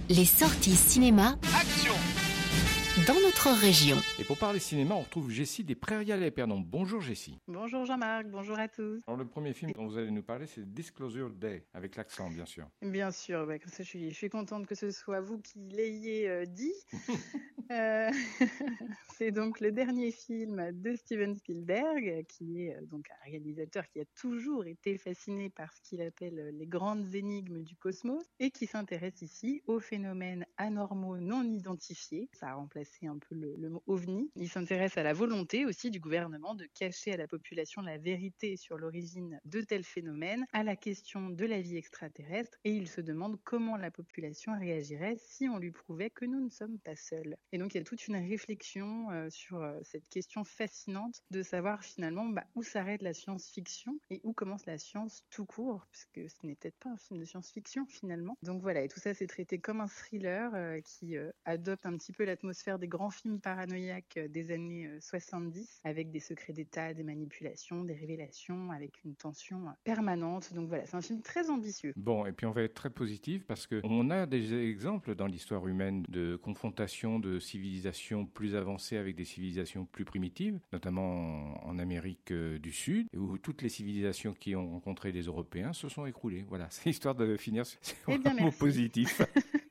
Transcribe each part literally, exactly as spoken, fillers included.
Les sorties cinéma Action dans notre région. Et pour parler cinéma, on retrouve Jessie des Prairies à l'Épernon. Bonjour Jessie. Bonjour Jean-Marc, bonjour à tous. Alors le premier film dont vous allez nous parler, c'est Disclosure Day, avec l'accent bien sûr. Bien sûr, ouais, comme ça, je, suis, je suis contente que ce soit vous qui l'ayez euh, dit. euh, c'est donc le dernier film de Steven Spielberg, qui est euh, donc un réalisateur qui a toujours été fasciné par ce qu'il appelle les grandes énigmes du cosmos et qui s'intéresse ici aux phénomènes anormaux non identifiés. Ça a remplacé un peu le, le mot ovni. Il s'intéresse à la volonté aussi du gouvernement de cacher à la population la vérité sur l'origine de tels phénomènes, à la question de la vie extraterrestre, et il se demande comment la population réagirait si on lui prouvait que nous ne sommes pas seuls. Et donc il y a toute une réflexion euh, sur euh, cette question fascinante de savoir finalement bah, où s'arrête la science-fiction et où commence la science tout court, puisque ce n'est peut-être pas un film de science-fiction finalement. Donc voilà, et tout ça c'est traité comme un thriller euh, qui euh, adopte un petit peu l'atmosphère des grands films paranoïaques des années soixante-dix, avec des secrets d'État, des manipulations, des révélations, avec une tension permanente. Donc voilà, c'est un film très ambitieux. Bon, et puis on va être très positif parce qu'on a des exemples dans l'histoire humaine de confrontation de civilisations plus avancées avec des civilisations plus primitives, notamment en Amérique du Sud, où toutes les civilisations qui ont rencontré les Européens se sont écroulées. Voilà, c'est histoire de finir sur eh bien, un mot positif.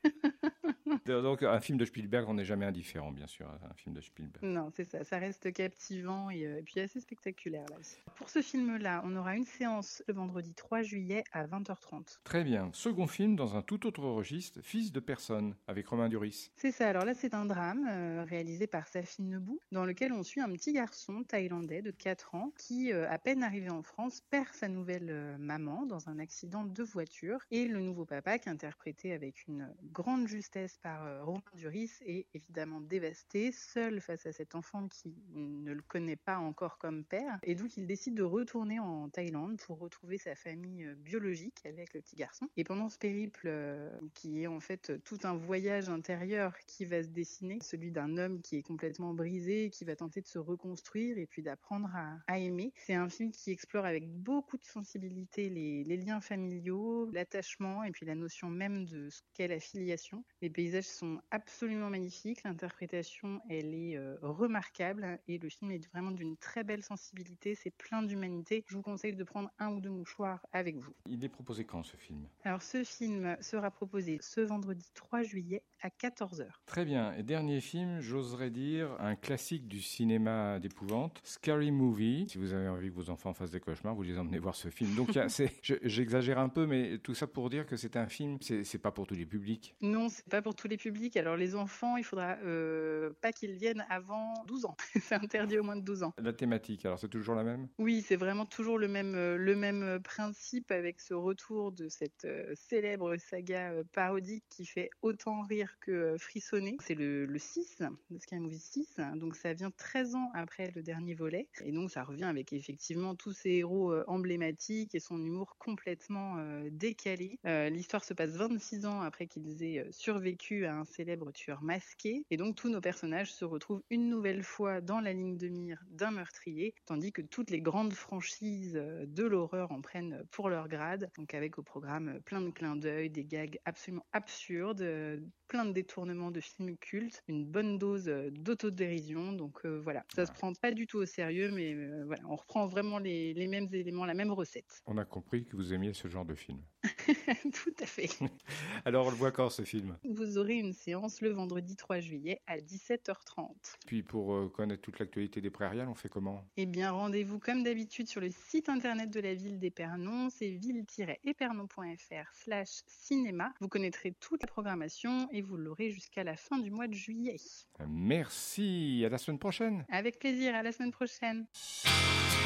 Donc un film de Spielberg, on n'est jamais indifférent, bien sûr, un film de Spielberg. Non, c'est ça, ça reste captivant et, euh, et puis assez spectaculaire là aussi. Pour ce film-là, on aura une séance le vendredi trois juillet à vingt heures trente. Très bien. Second film dans un tout autre registre, Fils de personne, avec Romain Duris. C'est ça, alors là c'est un drame euh, réalisé par Safin Nebou, dans lequel on suit un petit garçon thaïlandais de quatre ans qui, euh, à peine arrivé en France, perd sa nouvelle euh, maman dans un accident de voiture, et le nouveau papa, qui est interprété avec une grande justesse par Euh, Romain Duris, est évidemment dévasté, seul face à cet enfant qui ne le connaît pas encore comme père, et donc il décide de retourner en Thaïlande pour retrouver sa famille euh, biologique avec le petit garçon. Et pendant ce périple, euh, qui est en fait tout un voyage intérieur qui va se dessiner, celui d'un homme qui est complètement brisé, qui va tenter de se reconstruire et puis d'apprendre à, à aimer. C'est un film qui explore avec beaucoup de sensibilité les, les liens familiaux, l'attachement et puis la notion même de ce qu'est la filiation. Les paysages sont absolument magnifiques, l'interprétation elle est euh, remarquable et le film est vraiment d'une très belle sensibilité, c'est plein d'humanité. Je vous conseille de prendre un ou deux mouchoirs avec vous. Il est proposé quand ce film ? Alors ce film sera proposé ce vendredi trois juillet à quatorze heures. Très bien, et dernier film, j'oserais dire un classique du cinéma d'épouvante, Scary Movie. Si vous avez envie que vos enfants fassent des cauchemars, vous les emmenez voir ce film. Donc c'est, je, j'exagère un peu, mais tout ça pour dire que c'est un film, c'est, c'est pas pour tous les publics. Non, c'est pas pour tous les publics. Alors les enfants, il faudra euh, pas qu'ils viennent avant douze ans. C'est interdit au moins de douze ans. La thématique, alors c'est toujours la même ? Oui, c'est vraiment toujours le même, euh, le même principe, avec ce retour de cette euh, célèbre saga euh, parodique qui fait autant rire que euh, frissonner. C'est le, le six, le Scary Movie six, donc ça vient treize ans après le dernier volet. Et donc ça revient avec effectivement tous ces héros euh, emblématiques et son humour complètement euh, décalé. Euh, l'histoire se passe vingt-six ans après qu'ils aient euh, survécu à un célèbre tueur masqué, et donc tous nos personnages se retrouvent une nouvelle fois dans la ligne de mire d'un meurtrier, tandis que toutes les grandes franchises de l'horreur en prennent pour leur grade, donc avec au programme plein de clins d'œil, des gags absolument absurdes, plein de détournements de films cultes, une bonne dose d'autodérision, donc euh, voilà, ça se prend pas du tout au sérieux, mais euh, voilà, on reprend vraiment les, les mêmes éléments, la même recette. On a compris que vous aimiez ce genre de film. Tout à fait. Alors on le voit quand ce film ? Vous aurez une séance le vendredi trois juillet à dix-sept heures trente. Puis pour euh, connaître toute l'actualité des Prairiales, on fait comment ? Eh bien, rendez-vous comme d'habitude sur le site internet de la ville d'Épernon, c'est ville-épernon.fr slash cinéma. Vous connaîtrez toute la programmation et vous l'aurez jusqu'à la fin du mois de juillet. Merci, à la semaine prochaine. Avec plaisir, à la semaine prochaine.